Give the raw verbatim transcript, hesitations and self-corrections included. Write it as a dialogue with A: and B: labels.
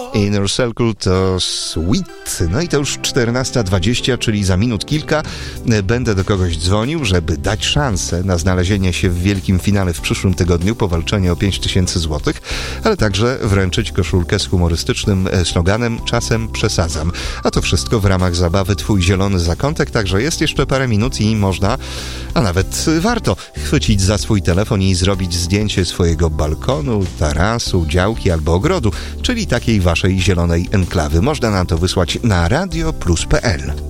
A: Inner Circle to Sweet. No i to już czternasta dwadzieścia, czyli za minut kilka będę do kogoś dzwonił, żeby dać szansę na znalezienie się w wielkim finale w przyszłym tygodniu, powalczenie o pięć tysięcy złotych, ale także wręczyć koszulkę z humorystycznym sloganem "Czasem przesadzam". A to wszystko w ramach zabawy Twój zielony zakątek, także jest jeszcze parę minut i można, a nawet warto, chwycić za swój telefon i zrobić zdjęcie swojego balkonu, tarasu, działki albo ogrodu, czyli takiej waszej zielonej enklawy. Można nam to wysłać na radio plus kropka p l.